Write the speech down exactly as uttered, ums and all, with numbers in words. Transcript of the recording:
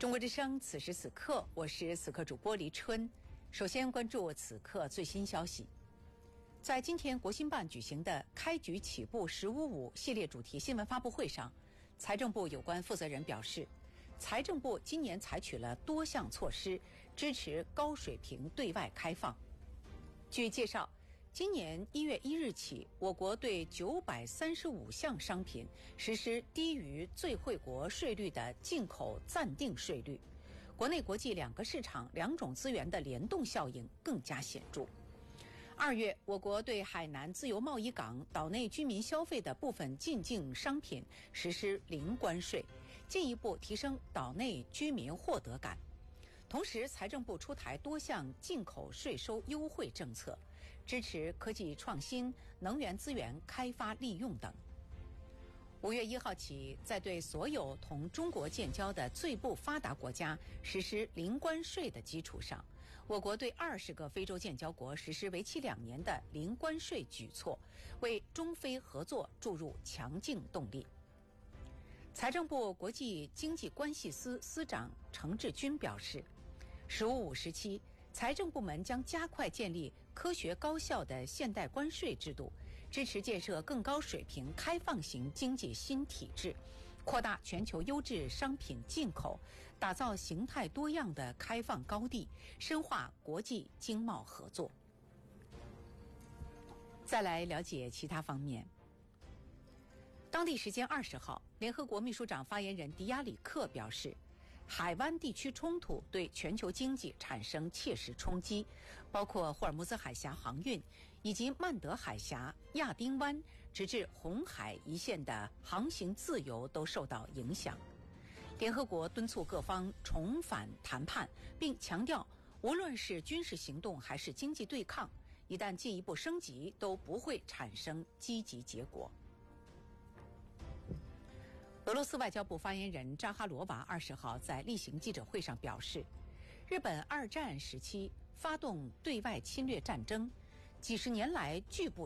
中国之声，此时此刻，我是此刻主播黎春。首先关注此刻最新消息。在今天国新办举行的开局起步十五五系列主题新闻发布会上，财政部有关负责人表示，财政部今年采取了多项措施，支持高水平对外开放。据介绍，今年一月一日起，我国对九百三十五项商品实施低于最惠国税率的进口暂定税率，国内国际两个市场两种资源的联动效应更加显著。二月，我国对海南自由贸易港岛内居民消费的部分进境商品实施零关税，进一步提升岛内居民获得感。同时，财政部出台多项进口税收优惠政策，支持科技创新、能源资源开发利用等。五月一号起，在对所有同中国建交的最不发达国家实施零关税的基础上，我国对二十个非洲建交国实施为期两年的零关税举措，为中非合作注入强劲动力。财政部国际经济关系司司长程志军表示，十五五时期，财政部门将加快建立科学高效的现代关税制度，支持建设更高水平开放型经济新体制，扩大全球优质商品进口，打造形态多样的开放高地，深化国际经贸合作。再来了解其他方面。当地时间二十号，联合国秘书长发言人迪亚里克表示，海湾地区冲突对全球经济产生切实冲击，包括霍尔木兹海峡航运以及曼德海峡、亚丁湾直至红海一线的航行自由都受到影响。联合国敦促各方重返谈判，并强调，无论是军事行动还是经济对抗，一旦进一步升级，都不会产生积极结果。俄罗斯外交部发言人扎哈罗娃二十号在例行记者会上表示，日本二战时期发动对外侵略战争，几十年来拒不